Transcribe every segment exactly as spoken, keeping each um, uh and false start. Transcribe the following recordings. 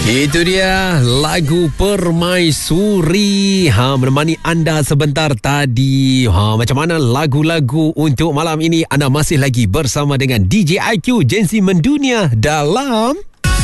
Itu dia lagu Permaisuri ha, menemani anda sebentar tadi. Ha, macam mana lagu-lagu untuk malam ini? Anda masih lagi bersama dengan D J I Q Jensi Mendunia dalam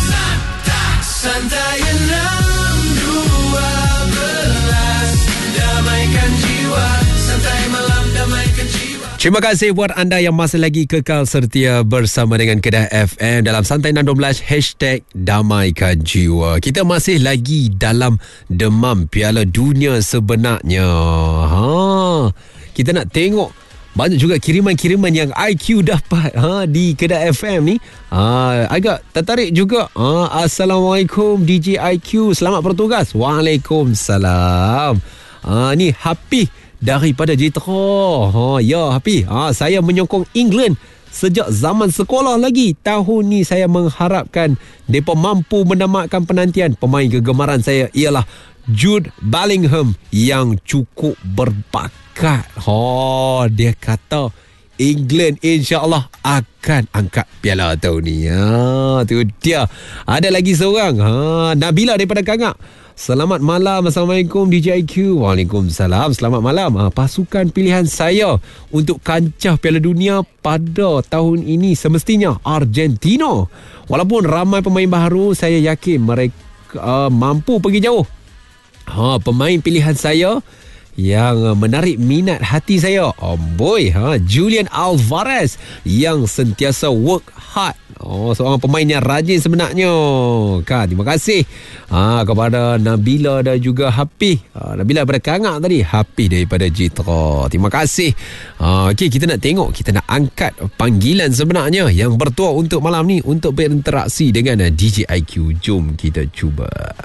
Santai enam dua belas damaikan jiwa, santai malam damaikan jiwa. Terima kasih buat anda yang masih lagi kekal setia bersama dengan Kedah F M dalam Santai enam dua belas hashtag Damaikan Jiwa. Kita masih lagi dalam demam Piala Dunia sebenarnya. Ha, kita nak tengok banyak juga kiriman-kiriman yang I Q dapat ha, di Kedah F M ni. Ha, agak tertarik juga. Ha, Assalamualaikum D J I Q, selamat bertugas. Waalaikumsalam. Ha, ni Happy daripada Jitra. Ha, ya Happy, ha, saya menyokong England sejak zaman sekolah lagi. Tahun ni saya mengharapkan mereka mampu menamatkan penantian. Pemain kegemaran saya ialah Jude Bellingham yang cukup berbakat. Ha, dia kata England insya-Allah akan angkat piala tahun ni. Ha, tu dia. Ada lagi seorang. Ha, Nabila daripada Kangak. Selamat malam. Assalamualaikum D J I Q. Waalaikumsalam. Selamat malam. Ha, pasukan pilihan saya untuk kancah Piala Dunia pada tahun ini semestinya Argentina. Walaupun ramai pemain baru, saya yakin mereka uh, mampu pergi jauh. Ha, pemain pilihan saya yang menarik minat hati saya, oh boy, ha, Julian Alvarez yang sentiasa work hard. Oh, seorang pemain yang rajin sebenarnya. Kan, terima kasih ha, kepada Nabila dan juga Hafiz. Ha, Nabila daripada Kangak tadi, Hafiz daripada Jitra. Terima kasih. Ha, okey, kita nak tengok, kita nak angkat panggilan sebenarnya yang bertuah untuk malam ni untuk berinteraksi dengan D J I Q. Jom kita cuba.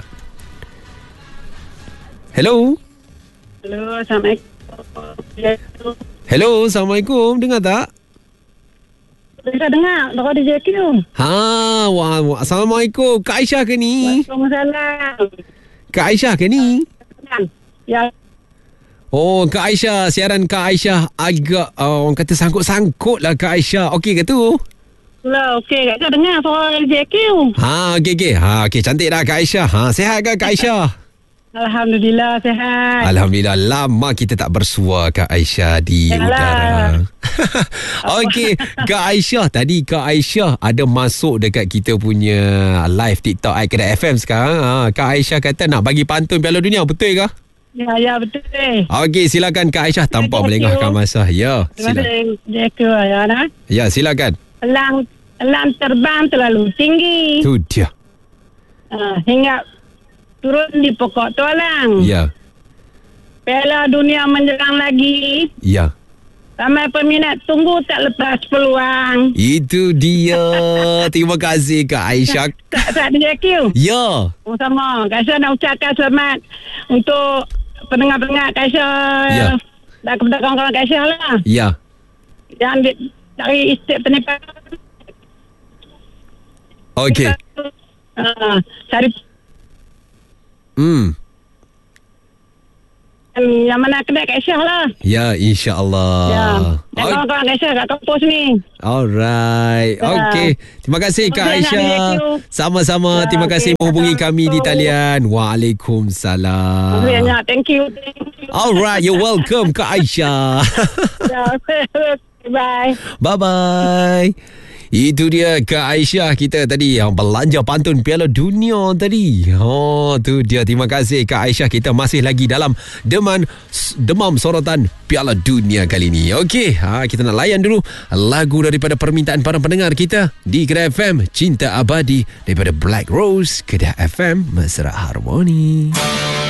Hello. Hello, Assalamualaikum. Hello, Assalamualaikum. Dengar tak? Saya dengar. Dengar D J Q. Ha, wah, wah. Assalamualaikum. Kak Aisyah ke ni? Waalaikumsalam. Kak Aisyah ke ni? Ya. Oh, Kak Aisyah. Siaran Kak Aisyah agak, uh, orang kata sangkut-sangkut lah Kak Aisyah. Okey ke tu? Lah, okey. Kak dengar suara D J Q. Ha, okey, okey. Ha, okey. Cantik dah Kak Aisyah. Ha, sihat ke Kak Aisyah? Alhamdulillah, sihat. Alhamdulillah. Lama kita tak bersua Kak Aisyah di Yalah. udara. Okey, Kak Aisyah. Tadi Kak Aisyah ada masuk dekat kita punya live TikTok I Kedah F M sekarang. Ha, Kak Aisyah kata nak bagi pantun Piala Dunia. Betul ke? Ya, ya, betul. Okey, silakan Kak Aisyah tanpa melengahkan masa. Ya, Terima silakan. kasih, D J Q. Ya, nah. Ya, silakan. Elang, elang terbang terlalu tinggi. Tu dia. Uh, hingga turun di pokok tualang. Ya, Piala Dunia menjelang lagi. ya. Ramai peminat tunggu tak lepas peluang. Itu dia. Terima kasih Kak Aisyah. Tak, tak D J Q. Ya. Sama. Kak Aisyah nak ucapkan selamat untuk pendengar-pendengar Kak Aisyah. Ya. Dan kepada kawan-kawan Kak Aisyah lah. Ya. Yang di, dari setiap penipuan. Okey. Uh, cari Hmm. yang mana kena Kak Aisyah lah. Ya, insya-Allah. Ya. Dan Oh, kawan-kawan Kak Aisyah kat kampus ni. alright. Ya. Okey. Terima kasih Kak Terima kasih, Aisyah. Thank you. Sama-sama. Ya, Terima kasih okey. menghubungi kami di Assalamualaikum. talian. Waalaikumsalam. Banyak. Thank you. Thank you. Alright, you're welcome Kak Aisyah. Ya. Bye. Bye-bye. Itu dia Kak Aisyah kita tadi yang belanja pantun Piala Dunia tadi. Oh, tu dia. Terima kasih Kak Aisyah. Kita masih lagi dalam demam demam sorotan Piala Dunia kali ini. Okey, ha, kita nak layan dulu lagu daripada permintaan para pendengar kita di Kedah F M. Cinta Abadi daripada Black Rose. Kedah F M, Mesra Harmoni.